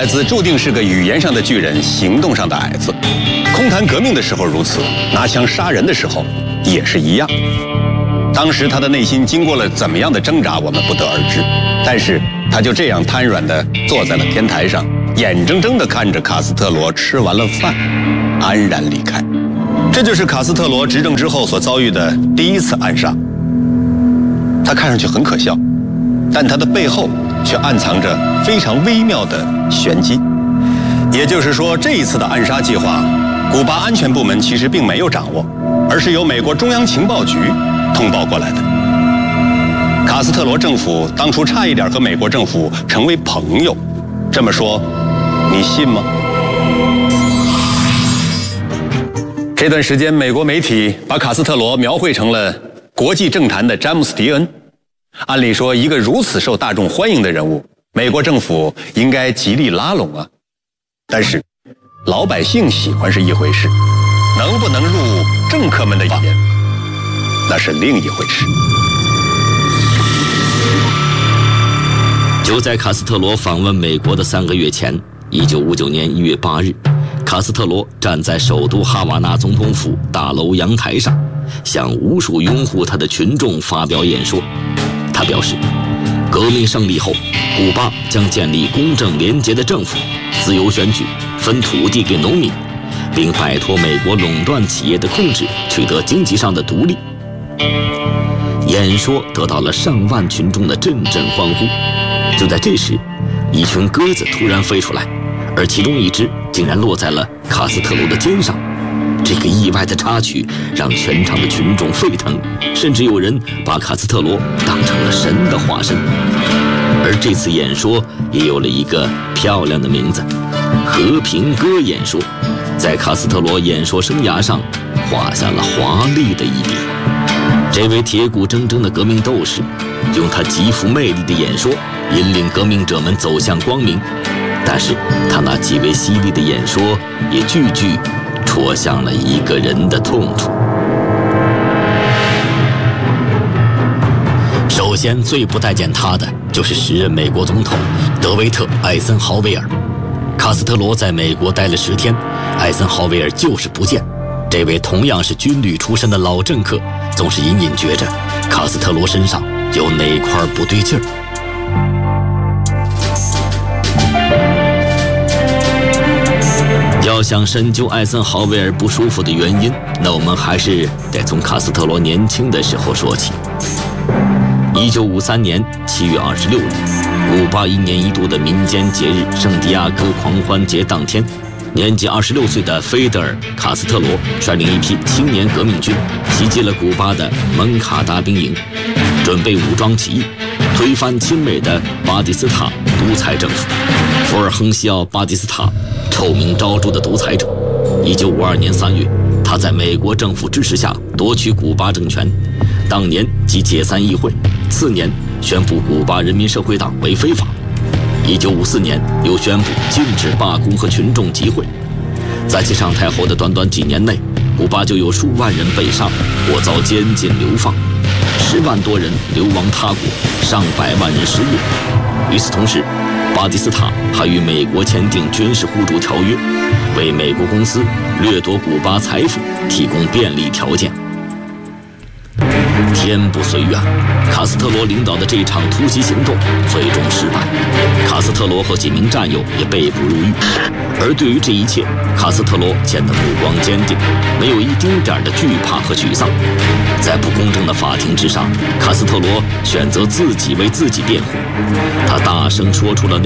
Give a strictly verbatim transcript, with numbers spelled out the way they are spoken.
子注定是个语言上的巨人，行动上的矮子。空谈革命的时候如此，拿枪杀人的时候也是一样。当时他的内心经过了怎么样的挣扎，我们不得而知。但是他就这样瘫软地坐在了天台上，眼睁睁地看着卡斯特罗吃完了饭，安然离开。这就是卡斯特罗执政之后所遭遇的第一次暗杀。他看上去很可笑，但他的背后却暗藏着非常微妙的玄机。也就是说，这一次的暗杀计划，古巴安全部门其实并没有掌握，而是由美国中央情报局通报过来的。卡斯特罗政府当初差一点和美国政府成为朋友，这么说，你信吗？这段时间，美国媒体把卡斯特罗描绘成了国际政坛的詹姆斯·迪恩。按理说，一个如此受大众欢迎的人物，美国政府应该极力拉拢啊。但是，老百姓喜欢是一回事，能不能入政客们的眼，那是另一回事。 就在卡斯特罗访问美国的三个月前，一九五九年一月八日，卡斯特罗站在首都哈瓦那总统府大楼阳台上，向无数拥护他的群众发表演说。他表示，革命胜利后，古巴将建立公正廉洁的政府，自由选举，分土地给农民，并摆脱美国垄断企业的控制，取得经济上的独立。演说得到了上万群众的阵阵欢呼。就在这时，一群鸽子突然飞出来，而其中一只竟然落在了卡斯特罗的肩上。这个意外的插曲让全场的群众沸腾，甚至有人把卡斯特罗当成了神的化身。而这次演说也有了一个漂亮的名字——和平鸽演说，在卡斯特罗演说生涯上画下了华丽的一笔。这位铁骨铮铮的革命斗士，用他极富魅力的演说引领革命者们走向光明，但是他那极为犀利的演说也句句戳向了一个人的痛处。首先，最不待见他的就是时任美国总统德维特·艾森豪威尔。卡斯特罗在美国待了十天，艾森豪威尔就是不见。这位同样是军旅出身的老政客，总是隐隐觉着卡斯特罗身上有哪块不对劲儿。要想深究艾森豪威尔不舒服的原因，那我们还是得从卡斯特罗年轻的时候说起。一九五三年七月二十六日，古巴一年一度的民间节日圣地亚哥狂欢节当天，年仅二十六岁的菲德尔·卡斯特罗率领一批青年革命军袭击了古巴的蒙卡达兵营，准备武装起义，推翻亲美的巴蒂斯塔独裁政府。福尔亨西奥·巴蒂斯塔，臭名昭著的独裁者。一九五二年三月，他在美国政府支持下夺取古巴政权，当年即解散议会，次年宣布古巴人民社会党为非法。一九五四年又宣布禁止罢工和群众集会。在其上台后的短短几年内，古巴就有数万人被杀或遭监禁流放，十万多人流亡他国，上百万人失业。与此同时，巴蒂斯塔还与美国签订军事互助条约，为美国公司掠夺古巴财富提供便利条件。天不遂愿，卡斯特罗领导的这场突袭行动最终失败，卡斯特罗和几名战友也被捕入狱。而对于这一切，卡斯特罗显得目光坚定，没有一丁点的惧怕和沮丧。在不公正的法庭之上，卡斯特罗选择自己为自己辩护，他大声说出了